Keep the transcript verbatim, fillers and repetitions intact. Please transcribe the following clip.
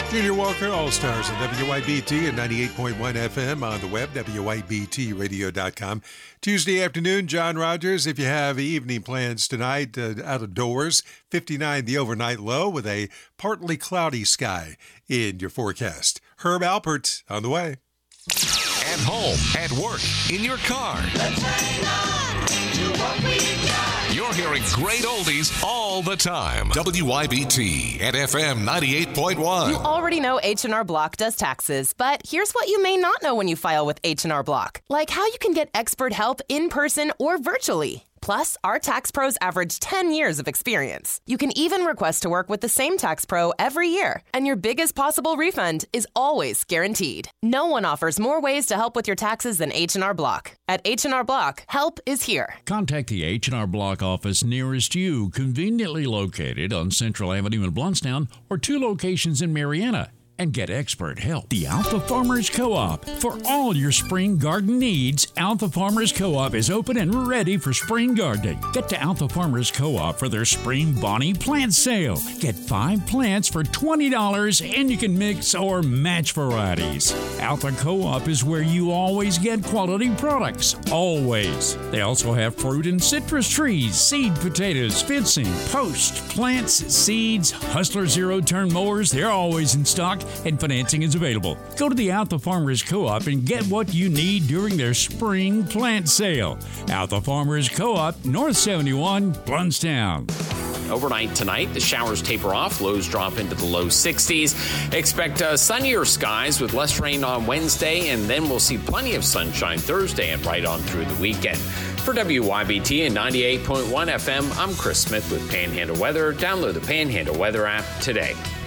Junior Walker, All-Stars on W I B T and ninety-eight point one F M on the web, W I B T radio dot com. Tuesday afternoon, John Rogers. If you have evening plans tonight, uh, out of doors, fifty-nine the overnight low with a partly cloudy sky in your forecast. Herb Alpert on the way. At home, at work, in your car. Let's hang on to what we got. You're hearing great oldies all the time. W I B T and F M ninety-eight point one. You already know H and R Block does taxes, but here's what you may not know when you file with H and R Block. Like how you can get expert help in person or virtually. Plus, our tax pros average ten years of experience. You can even request to work with the same tax pro every year, and your biggest possible refund is always guaranteed. No one offers more ways to help with your taxes than H and R Block. At H and R Block, help is here. Contact the H and R Block office nearest you, conveniently located on Central Avenue in Blountstown, or two locations in Marietta. And get expert help. The Alpha Farmers Co-op. For all your spring garden needs, Alpha Farmers Co-op is open and ready for spring gardening. Get to Alpha Farmers Co-op for their Spring Bonnie plant sale. Get five plants for twenty dollars and you can mix or match varieties. Alpha Co-op is where you always get quality products. Always. They also have fruit and citrus trees, seed potatoes, fencing, post, plants, seeds, Hustler zero-turn mowers. They're always in stock. And financing is available. Go to the Alpha Farmers Co-op and get what you need during their spring plant sale. Alpha Farmers Co-op, North seventy-one, Blountstown. Overnight tonight, the showers taper off. Lows drop into the low sixties. Expect uh, sunnier skies with less rain on Wednesday, and then we'll see plenty of sunshine Thursday and right on through the weekend. For W Y B T and ninety-eight point one F M, I'm Chris Smith with Panhandle Weather. Download the Panhandle Weather app today.